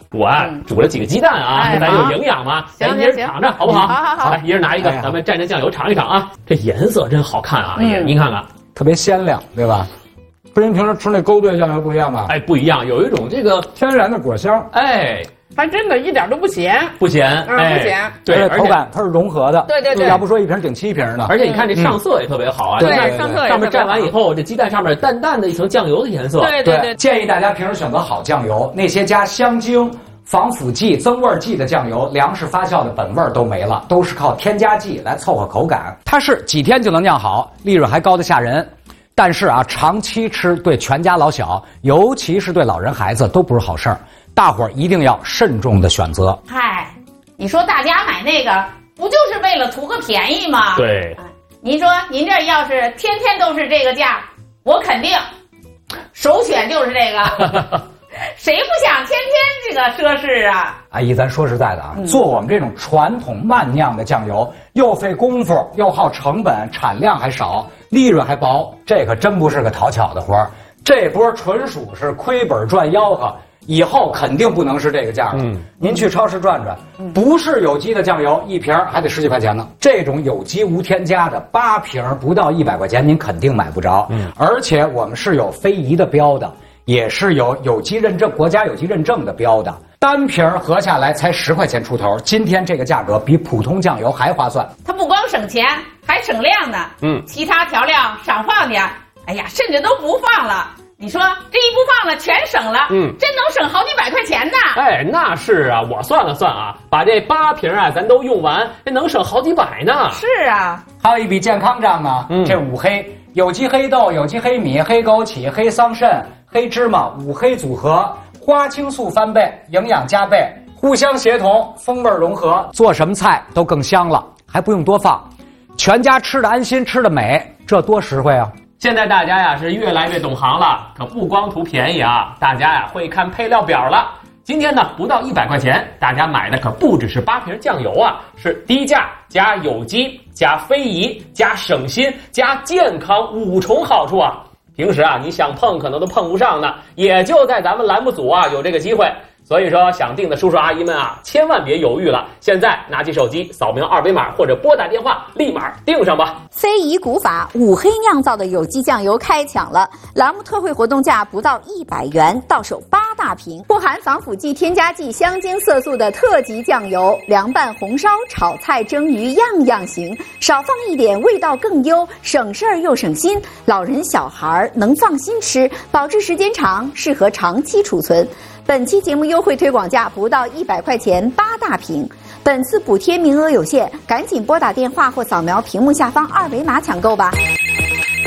我煮了几个鸡蛋啊，咱有营养嘛。 行， 一人尝尝好不好？ 好， 来，一人拿一个，咱们蘸着酱油尝一尝啊。这颜色真好看啊，您看看， 特别鲜亮，对吧？跟您平时吃那勾兑酱油不一样吧？ 哎，不一样，有一种这个天然的果香。 哎。 还真的一点都不咸， 不咸， 不咸， 对， 口感它是融合的， 对， 要不说一瓶顶7瓶呢。 而且你看这上色也特别好啊， 对，上色上面蘸完以后，这鸡蛋上面淡淡的一层酱油的颜色， 对， 建议大家平时选择好酱油，那些加香精、防腐剂、增味剂的酱油，粮食发酵的本味都没了，都是靠添加剂来凑合口感。它是几天就能酿好，利润还高得吓人。但是啊，长期吃对全家老小，尤其是对老人孩子都不是好事儿。大伙儿一定要慎重的选择。 嗨，你说大家买那个不就是为了图个便宜吗？ 对。 您说您这要是天天都是这个价，我肯定首选就是这个。谁不想天天这个奢侈啊？ 阿姨，咱说实在的啊，做我们这种传统慢酿的酱油，又费功夫，又耗成本，产量还少，利润还薄，这可真不是个讨巧的活儿。这波纯属是亏本赚吆喝。以后肯定不能是这个价了。您去超市转转，不是有机的酱油一瓶还得10几块钱呢。这种有机无添加的8瓶不到100块钱，您肯定买不着。而且我们是有非遗的标的，也是有有机认证、国家有机认证的标的。单瓶合下来才10块钱出头，今天这个价格比普通酱油还划算。 它不光省钱，还省量呢。其他调料少放点，哎呀，甚至都不放了。你说这一不放了，全省了，真能省好几百块钱呢。 哎，那是啊，我算了算啊，把这8瓶啊，咱都用完，这能省好几百呢。 是啊， 还有一笔健康账呢。这5黑：有机黑豆、有机黑米、黑枸杞、黑桑葚、黑芝麻，5黑组合，花青素翻倍，营养加倍，互相协同，风味融合，做什么菜都更香了，还不用多放，全家吃的安心，吃的美，这多实惠啊！ 现在大家呀是越来越懂行了，可不光图便宜啊，大家呀会看配料表了。今天呢不到100块钱，大家买的可不只是8瓶酱油啊，是低价加有机加非遗加省心加健康5重好处啊！平时啊你想碰可能都碰不上呢，也就在咱们栏目组啊有这个机会。所以说想订的叔叔阿姨们啊，千万别犹豫了，现在拿起手机扫描2维码或者拨打电话，立马订上吧。 非遗古法5黑酿造的有机酱油开抢了，栏目特惠活动价不到100元，到手8大瓶，不含防腐剂、添加剂、香精、色素的特级酱油，凉拌、红烧、炒菜、蒸鱼样样行，少放一点味道更优，省事儿又省心，老人小孩能放心吃，保质时间长，适合长期储存。本期节目优惠推广价不到100块钱8大瓶，本次补贴名额有限，赶紧拨打电话或扫描屏幕下方2维码抢购吧。